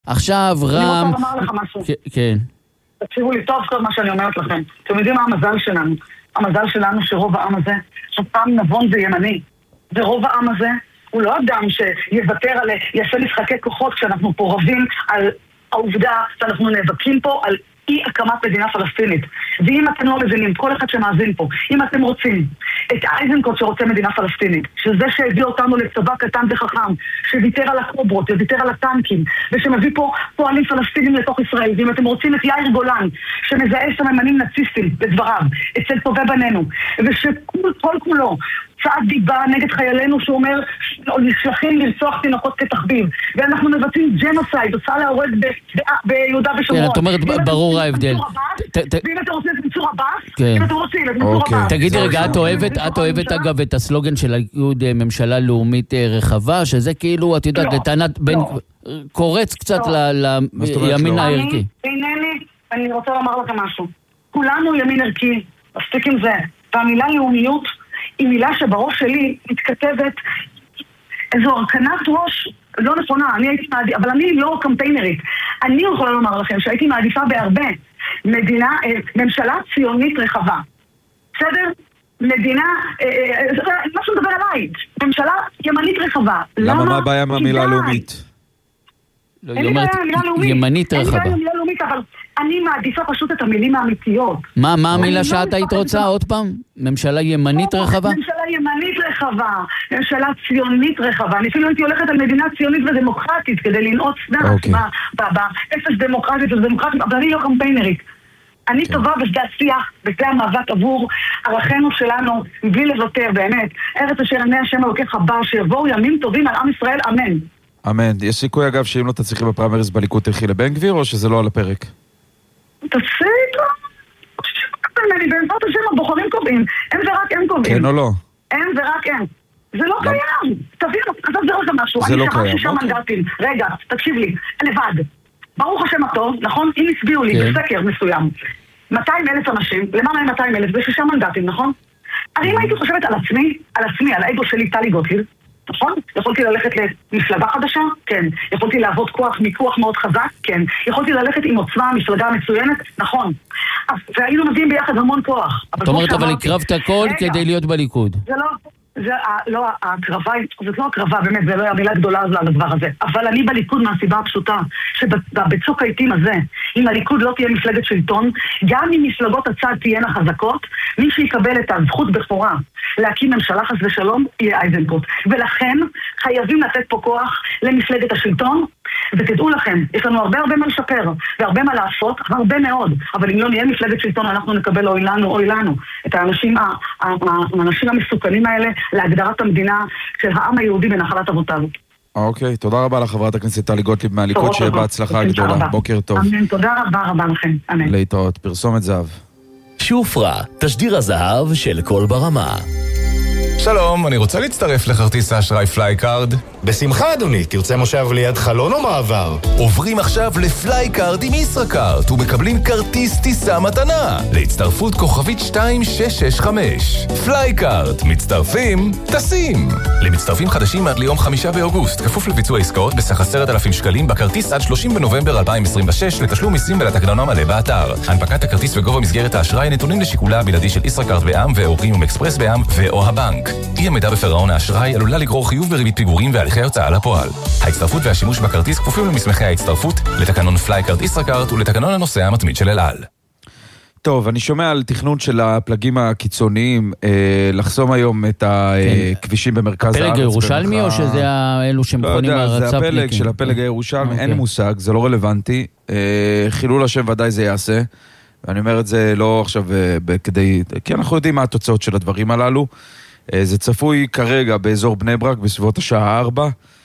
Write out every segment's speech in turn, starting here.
עכשיו רם... אני רוצה לומר לך משהו. כן. תקשיבו לי טוב מה שאני אומרת לכם. אתם יודעים מה המזל שלנו? המזל שלנו שרוב העם הזה, שפעם נבון וימני. ורוב העם הזה הוא לא אדם שיוותר על... יעשה משחקי כוחות כשאנחנו פה רבים על העובדה שאנחנו נאבקים פה על אי הקמת מדינה פלסטינית. ואם אתם לא מבינים, כל אחד שמאזין פה, אם אתם רוצים את אייזנקוט שרוצה מדינה פלסטינית, שזה שהביא אותנו לצבא קטן וחכם, שוויתר על הקוברות, וויתר על הטנקים, ושמביא פה פועלים פלסטינים לתוך ישראל, ואם אתם רוצים את יאיר גולן, שמזהה סממנים נאציסטים לדבריו, אצל טובי בנינו, ושכל כולו צעד דיבה נגד חיילינו שאומר נשלחים לרצוח תינוקות כתחביב, ואנחנו מבצעים ג'נוסייד, עושה להורג ביהודה ושומרון. כן, את אומרת ברור ההבדל. ואם אתם רוצים את מנסור עבאס, אם אתם רוצים את מנסור עבאס. תגידי רגע, את אוהבת אגב את הסלוגן של הליכוד ממשלה לאומית רחבה, שזה כאילו, את יודעת, לטענת בין קורץ קצת לימין הערכי. אני רוצה לומר לכם משהו. כולנו ימין ערכי, מספיק עם זה. והמילה לאומיות היא מילה שבראש שלי מתכתבת איזו הרכנת ראש לא נכונה, אבל אני לא קמפיינרית. אני יכולה לומר לכם שהייתי מעדיפה בהרבה ממשלה ציונית רחבה. בסדר? מדינה, מה שמדבר עליי, ממשלה ימנית רחבה. למה מה הבעיה מהמילה לאומית? היא אומרת ימנית רחבה. אין לי מילה לאומית, אבל אני מעדיפה פשוט את המילים האמיתיות. מה המילה שאת היית רוצה עוד פעם? ממשלה ימנית רחבה? ממשלה ימנית רחבה, ממשלה ציונית רחבה. אני אפילו הייתי הולכת על מדינה ציונית ודמוקרטית כדי לנעוץ באפס דמוקרטית ודמוקרטית, אבל אני לא קמפיינרית. אני טובה בשדה השיח, בשדה המאבק עבור ערכינו שלנו, מבלי לוותר, באמת. ארץ אשר עיני השם אלוקיך בא, שיבואו ימים טובים על עם ישראל, אמן. אמן. יש סיכוי אגב שאם לא תצליחי בפריימריז בליכוד תלכי לבן גביר, או שזה לא על הפרק? תפסיק, באמצעות השם הבוחרים קובעים, הם ורק הם קובעים. כן או לא? הם ורק הם. זה לא קיים. תבינו, כתוב זה רגע משהו. זה לא קיים. אני שכח 6 מנדטים. רגע, תקשיב לי, לבד. ברוך השם הטוב, נכון? אם הסבירו לי בסקר מסוים 200,000 אנשים, למעלה מ-200,000, זה 6 מנדטים, נכון? אני אם הייתי חושבת על עצמי, על האגו שלי, טלי גוטליב, נכון? יכולתי ללכת למפלגה חדשה? כן. יכולתי לעבוד מכוח מאוד חזק? כן. יכולתי ללכת עם עוצמה, מפלגה מצוינת? נכון. והיינו מביאים ביחד המון כוח. זאת אומרת, אבל הקרבת הכל כדי להיות בליכוד. זה לא הקרבה, זאת לא הקרבה, באמת, זה לא המילה גדולה לדבר הזה. אבל אני בליכוד מהסיבה הפשוטה, שבצוק העיתים הזה, אם הליכוד לא תהיה מפלגת שלטון, גם אם מפלגות הצד תהיינה חזקות, מי שיקבל את הזכות בכורה להקים ממשלה חס ושלום, יהיה אייזנקוט. ולכן חייבים לתת פה כוח למפלגת השלטון, ותדעו לכם, יש לנו הרבה מה לשפר, והרבה מה לעשות, הרבה מאוד. אבל אם לא נהיה מפלגת שלטון, אנחנו נקבל אוי לנו, את האנשים המסוכנים האלה, להגדרת המדינה של העם היהודי בנחלת אבותיו. אוקיי, תודה רבה לך חברת הכנסת טלי גוטליב מהליכוד, שיהיה בהצלחה גדולה. בוקר טוב. אמן, תודה רבה לכם. אמן. להתראות, פרסומת זהב. שופרה, תשדיר הזהב של כל ברמה. שלום, אני רוצה להצטרף לכרטיס האשראי פלייקארד. בשמחה אדוני, תרצה מושב ליד חלון או מעבר? עוברים עכשיו לפלייקארד עם ישראכרט ומקבלים כרטיס טיסה מתנה להצטרפות כוכבית 2665. פלייקארד, מצטרפים, טסים. למצטרפים חדשים עד ליום 5 באוגוסט, כפוף לביצוע עסקאות בסך 10,000 שקלים בכרטיס עד 30 בנובמבר 2026 לתשלום מיסים ולתקנון המלא באתר. הנפקת הכרטיס וגובה מסגרת האשראי נתונים לשיקולה הבלעדי של ישראכרט בע"מ ואורחים אקספרס בע"מ ואו הבנק. אי עמידה בפירעון האשראי עלולה לגרור חיוב בריבית פיגורים והליכי הוצאה לפועל. ההצטרפות והשימוש בכרטיס כפופים למסמכי ההצטרפות, לתקנון פלייקארד ישראכרט ולתקנון הנוסע המתמיד של אל על. טוב, אני שומע על תכנון של הפלגים הקיצוניים לחסום היום את הכבישים במרכז הארץ. הפלג הירושלמי או שזה אלו שמכונים הרצה? זה הפלג של הפלג הירושלמי, אין מושג, זה לא רלוונטי. חילול השם ודאי זה יעשה. ואני אומר את זה לא עכשיו כדי, כי אנחנו יודעים מה התוצאות של הדברים הללו. זה צפוי כרגע באזור בני ברק בסביבות השעה 4.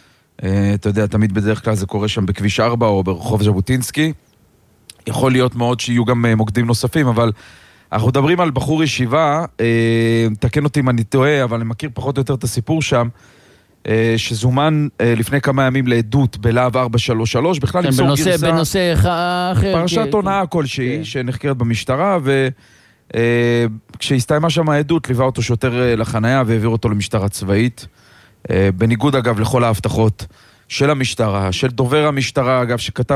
אתה יודע, תמיד בדרך כלל זה קורה שם בכביש 4 או ברחוב ז'בוטינסקי. יכול להיות מאוד שיהיו גם מוקדים נוספים, אבל אנחנו מדברים על בחור ישיבה, תקן אותי אם אני טועה, אבל אני מכיר פחות או יותר את הסיפור שם, שזומן לפני כמה ימים לעדות בלהב 433, בכלל למסור גרסה... בנושא אחר... פרשת הונאה כלשהי, שנחקרת במשטרה, וכשהסתיימה שם העדות, ליווה אותו שוטר לחניה והעביר אותו למשטרה צבאית, בניגוד אגב לכל ההבטחות של המשטרה, של דובר המשטרה אגב, שכתב